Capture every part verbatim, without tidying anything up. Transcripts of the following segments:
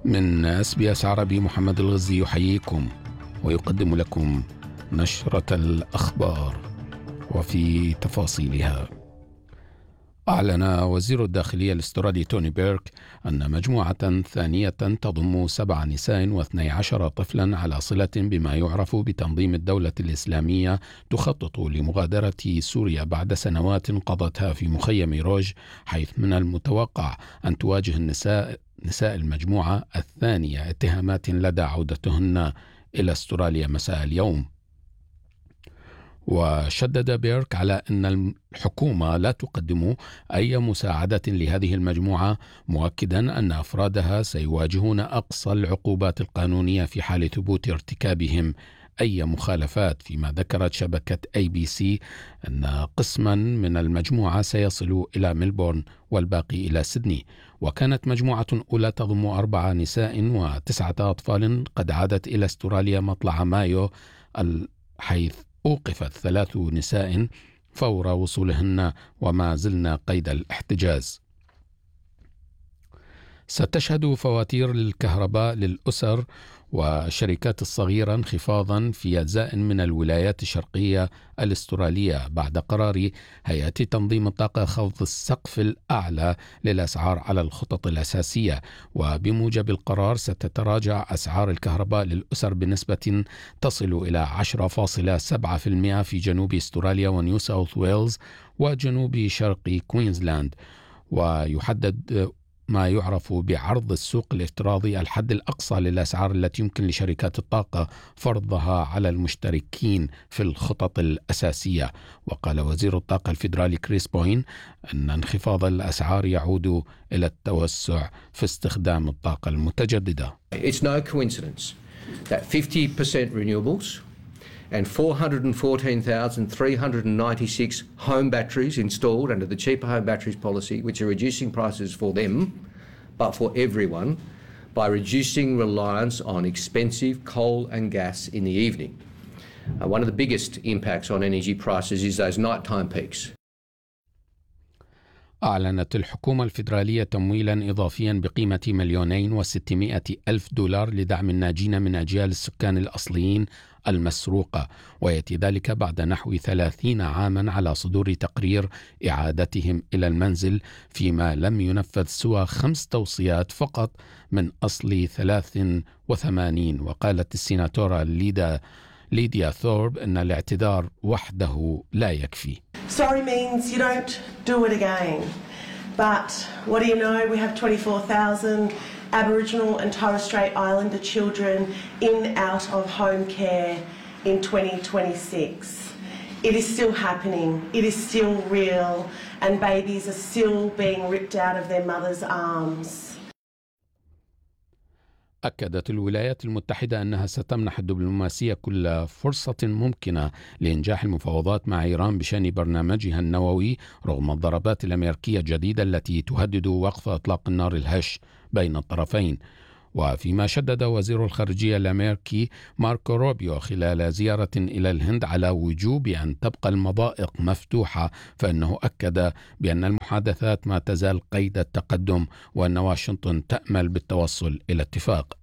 من اس بي اس عربي محمد الغزي يحييكم ويقدم لكم نشرة الأخبار وفي تفاصيلها. أعلن وزير الداخلية الأسترالي توني بيرك أن مجموعة ثانية تضم سبع نساء واثني عشر طفلا على صلة بما يعرف بتنظيم الدولة الإسلامية تخطط لمغادرة سوريا بعد سنوات قضتها في مخيم روج، حيث من المتوقع أن تواجه النساء نساء المجموعة الثانية اتهامات لدى عودتهن إلى أستراليا مساء اليوم. وشدد بيرك على أن الحكومة لا تقدم أي مساعدة لهذه المجموعة، مؤكدا أن أفرادها سيواجهون أقصى العقوبات القانونية في حال ثبوت ارتكابهم أي مخالفات، فيما ذكرت شبكة أي بي سي أن قسما من المجموعة سيصل إلى ملبورن والباقي إلى سيدني. وكانت مجموعة أولى تضم أربع نساء وتسعة أطفال قد عادت إلى أستراليا مطلع مايو، حيث أوقفت ثلاث نساء فور وصولهن وما زلن قيد الاحتجاز. ستشهد فواتير الكهرباء للأسر والشركات الصغيرة انخفاضا في أجزاء من الولايات الشرقية الأسترالية بعد قرار هيئة تنظيم الطاقة خفض السقف الأعلى للأسعار على الخطط الأساسية. وبموجب القرار ستتراجع أسعار الكهرباء للأسر بنسبة تصل إلى عشرة فاصلة سبعة بالمئة في جنوب أستراليا ونيو ساوث ويلز وجنوب شرق كوينزلاند. ويحدد ما يعرف بعرض السوق الافتراضي الحد الأقصى للأسعار التي يمكن لشركات الطاقة فرضها على المشتركين في الخطط الأساسية. وقال وزير الطاقة الفيدرالي كريس بوين أن انخفاض الأسعار يعود إلى التوسع في استخدام الطاقة المتجددة. It's no coincidence that fifty percent renewables and four hundred fourteen thousand three hundred ninety-six home batteries installed under the Cheaper Home Batteries policy, which are reducing prices for them, but for everyone, by reducing reliance on expensive coal and gas in the evening. Uh, one of the biggest impacts on energy prices is those nighttime peaks. أعلنت الحكومة الفيدرالية تمويلا إضافيا بقيمة مليونين وستمائة ألف دولار لدعم الناجين من أجيال السكان الأصليين المسروقة، ويأتي ذلك بعد نحو ثلاثين عاما على صدور تقرير إعادتهم إلى المنزل، فيما لم ينفذ سوى خمس توصيات فقط من أصل ثلاث وثمانين. وقالت السيناتورة ليدا ليديا ثورب أن الاعتذار وحده لا يكفي. Sorry means you don't do it again. But what do you know? We have twenty-four thousand Aboriginal and Torres Strait Islander children in out of home care in twenty twenty-six. It is still happening. It is still real, and babies are still being ripped out of their mother's arms. أكدت الولايات المتحدة أنها ستمنح الدبلوماسية كل فرصة ممكنة لإنجاح المفاوضات مع إيران بشأن برنامجها النووي رغم الضربات الأمريكية الجديدة التي تهدد وقف إطلاق النار الهش بين الطرفين. وفيما شدد وزير الخارجية الأمريكي ماركو روبيو خلال زيارة إلى الهند على وجوب أن تبقى المضائق مفتوحة، فإنه أكد بأن المحادثات ما تزال قيد التقدم وأن واشنطن تأمل بالتوصل إلى اتفاق.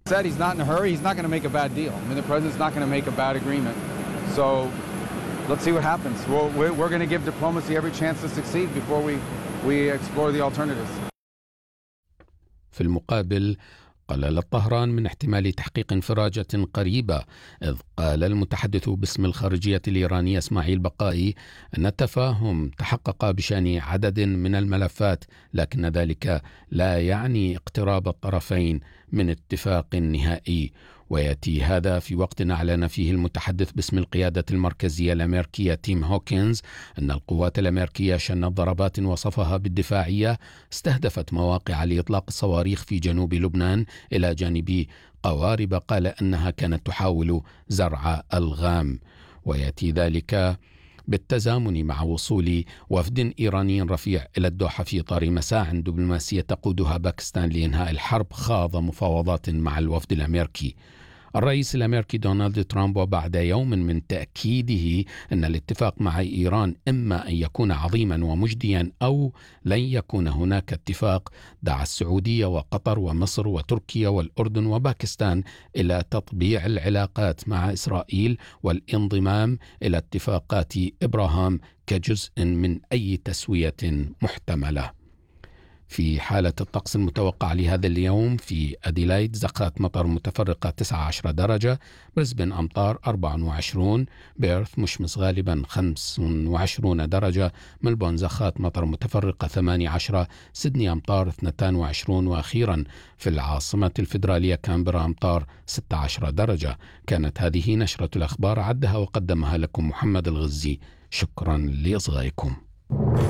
Let's see what happens. We're, we're going to give diplomacy every chance to succeed before we, we explore the alternatives. في المقابل قللت طهران من احتمال تحقيق انفراجة قريبة، إذ قال المتحدث باسم الخارجية الإيرانية إسماعيل بقائي أن التفاهم تحقق بشأن عدد من الملفات، لكن ذلك لا يعني اقتراب الطرفين من اتفاق نهائي. ويأتي هذا في وقت أعلن فيه المتحدث باسم القيادة المركزية الأمريكية تيم هوكنز أن القوات الأمريكية شنت ضربات وصفها بالدفاعية استهدفت مواقع لإطلاق الصواريخ في جنوب لبنان إلى جانب قوارب قال أنها كانت تحاول زرع ألغام. ويأتي ذلك بالتزامن مع وصول وفد إيراني رفيع إلى الدوحة في إطار مساع دبلوماسية تقودها باكستان لإنهاء الحرب خاض مفاوضات مع الوفد الأمريكي. الرئيس الأمريكي دونالد ترامب وبعد يوم من تأكيده أن الاتفاق مع إيران إما أن يكون عظيما ومجديا أو لن يكون هناك اتفاق، دعا السعودية وقطر ومصر وتركيا والأردن وباكستان إلى تطبيع العلاقات مع إسرائيل والانضمام إلى اتفاقات إبراهام كجزء من أي تسوية محتملة. في حالة الطقس المتوقع لهذا اليوم: في أديلايد زخات مطر متفرقة تسعة عشر درجة، بريسبن أمطار أربعة وعشرين، بيرث مشمس غالبا خمسة وعشرين درجة، ملبون زخات مطر متفرقة ثمانية عشر، سيدني أمطار اثنين وعشرين، وأخيرا في العاصمة الفيدرالية كامبرا أمطار ستة عشر درجة. كانت هذه نشرة الأخبار، عدها وقدمها لكم محمد الغزي. شكرا لإصغائكم.